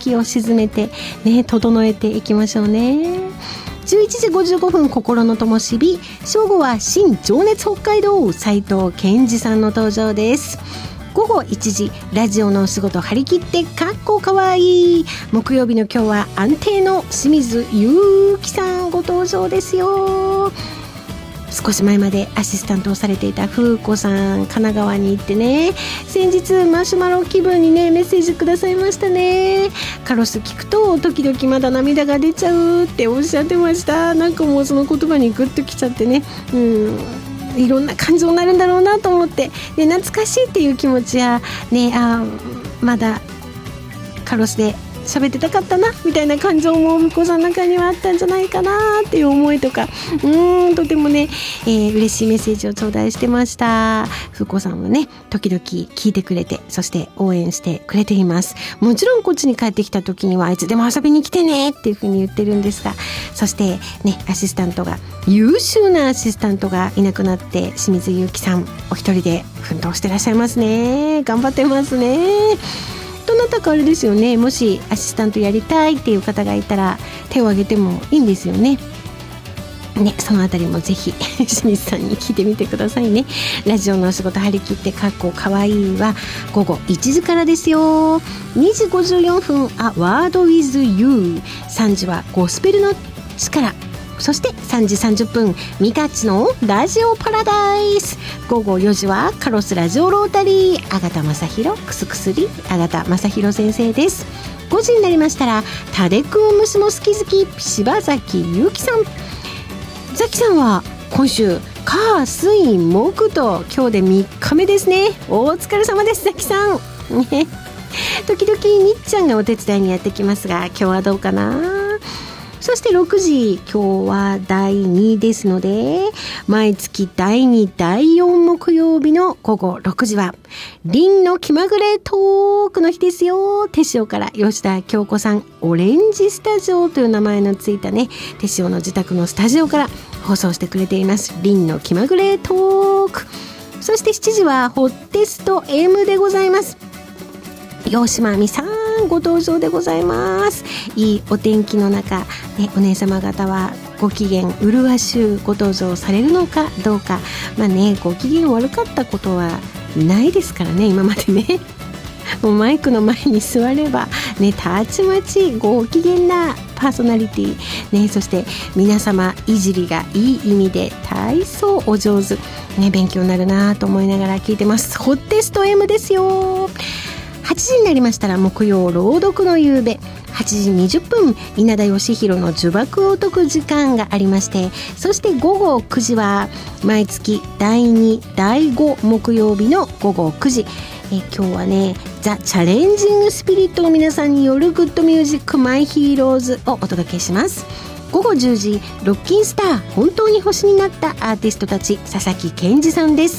気を沈めてね、整えていきましょうね。11時55分心の灯火、正午は新情熱北海道斉藤健二さんの登場です。午後1時ラジオのお仕事張り切ってかっこかわいい、木曜日の今日は安定の清水ゆうきさんご登場ですよ。少し前までアシスタントをされていた風子さん、神奈川に行ってね、先日マシュマロ気分にねメッセージくださいましたね。カロス聞くと時々まだ涙が出ちゃうっておっしゃってました。なんかもうその言葉にグッときちゃってね、いろんな感情になるんだろうなと思って、で懐かしいっていう気持ちやね、まだカロスで喋ってたかったなみたいな感情も向こうさんの中にはあったんじゃないかなっていう思いとか、とてもね、嬉しいメッセージを頂戴してました。風子さんはね時々聞いてくれて、そして応援してくれています。もちろんこっちに帰ってきた時にはいつでも遊びに来てねっていう風に言ってるんですが、そしてねアシスタントが、優秀なアシスタントがいなくなって清水ゆうきさんお一人で奮闘してらっしゃいますね。頑張ってますね。どなたかあれですよね、もしアシスタントやりたいっていう方がいたら手を挙げてもいいんですよね。そのあたりもぜひ清水さんに聞いてみてくださいね。ラジオのお仕事張り切ってかっこかわいいは午後1時からですよ。2時54分A Word with You、 3時はゴスペルの力、そして3時30分ミカッチのラジオパラダイス、午後4時はカロスラジオロータリー、阿方正弘くすくすり阿方正弘先生です。5時になりましたらタデクン虫も好き好き柴崎ゆうきさん。ザキさんは今週火水木と今日で3日目ですね。お疲れ様ですザキさんね。時々にっちゃんがお手伝いにやってきますが、今日はどうかな。そして6時、今日は第2ですので、毎月第2第4木曜日の午後6時は凛の気まぐれトークの日ですよ。手塩から吉田京子さん、オレンジスタジオという名前のついたね、手塩の自宅のスタジオから放送してくれています凛の気まぐれトーク。そして7時はホッテスト M でございます。大島亜美さんご登場でございます。いいお天気の中、ね、お姉様方はご機嫌麗しゅうご登場されるのかどうか。ご機嫌悪かったことはないですからね、今までね。もうマイクの前に座ればね、たちまちご機嫌なパーソナリティ、ね、そして皆様いじりがいい意味で大層お上手、ね、勉強になるなと思いながら聞いてます。ホッテスト M ですよ。8時になりましたら木曜朗読の夕べ、8時20分稲田義弘の呪縛を解く時間がありまして、そして午後9時は毎月第2第5木曜日の午後9時、今日はねザ・チャレンジングスピリットの皆さんによるグッドミュージックマイヒーローズをお届けします。午後10時ロッキンスター本当に星になったアーティストたち、佐々木健二さんです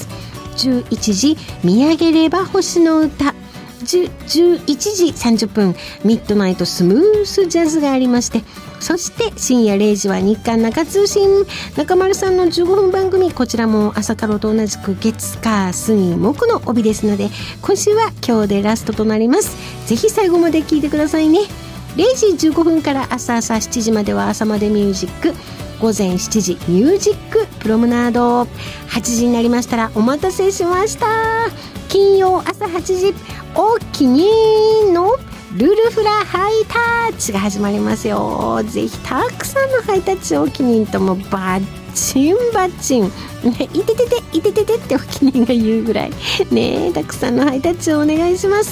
。11時見上げれば星の歌、11時30分ミッドナイトスムースジャズがありまして、そして深夜0時は日刊中通信、中丸さんの15分番組、こちらも朝からと同じく月火水木の帯ですので、今週は今日でラストとなります。ぜひ最後まで聞いてくださいね。0時15分から朝7時までは朝までミュージック、午前7時ミュージックプロムナード、8時になりましたらお待たせしました、金曜朝8時お気に入りのルルフラハイタッチが始まりますよ。ぜひたくさんのハイタッチをお気に入りともバッチンバッチン、ね、いててていてててってお気に入りが言うぐらいね、たくさんのハイタッチをお願いします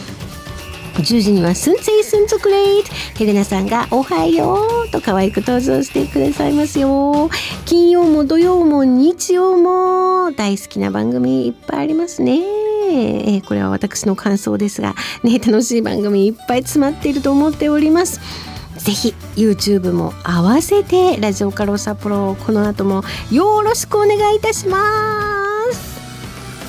。10時にはスンツイスンツクレイト、ヘレナさんがおはようと可愛く登場してくださいますよ。金曜も土曜も日曜も大好きな番組いっぱいありますね。これは私の感想ですが、ね、楽しい番組いっぱい詰まっていると思っております。ぜひ YouTube も合わせてラジオカロ札幌、この後もよろしくお願いいたします。